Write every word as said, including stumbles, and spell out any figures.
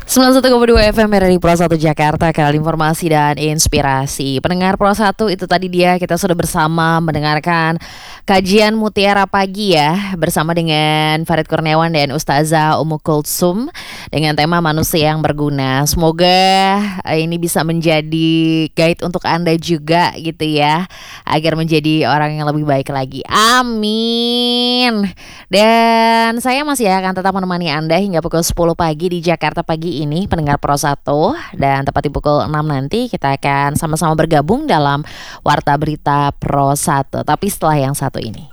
sembilan puluh satu koma dua F M dari Pro satu Jakarta, kanal informasi dan inspirasi. Pendengar Pro satu, itu tadi dia kita sudah bersama mendengarkan kajian Mutiara Pagi ya, bersama dengan Farid Kurniawan dan Ustazah Umu Kulsum dengan tema manusia yang berguna. Semoga eh, ini bisa menjadi guide untuk Anda juga gitu ya, agar menjadi orang yang lebih baik lagi. Amin. Dan saya masih akan tetap menemani Anda hingga pukul sepuluh pagi di Jakarta pagi ini, pendengar Pro satu. Dan tepat di pukul enam nanti kita akan sama-sama bergabung dalam Warta Berita Pro satu. Tapi setelah yang satu ini.